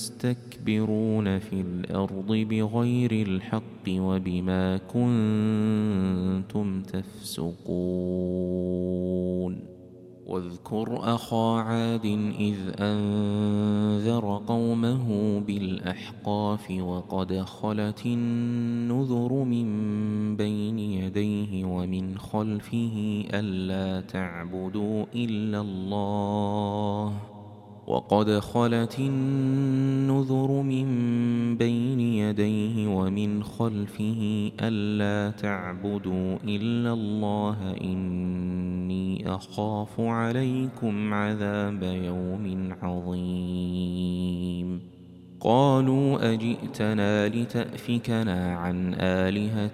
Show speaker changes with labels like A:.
A: يستكبرون في الأرض بغير الحق وبما كنتم تفسقون واذكر أخا عاد إذ أنذر قومه بالأحقاف وقد خلت النذر من بين يديه ومن خلفه ألا تعبدوا إلا الله وقد خلت النذر من بين يديه ومن خلفه ألا تعبدوا إلا الله إني أخاف عليكم عذاب يوم عظيم قالوا أجئتنا لتأفكنا عن آلهتنا